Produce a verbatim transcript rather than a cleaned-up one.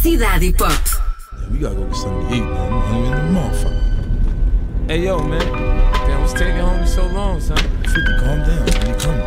Cidade Hip Hop. We gotta go get something to eat, man. I'm hungry in the motherfucker. Hey, yo, man. Damn, what's taking homie so long, son? fifty, calm down. When you come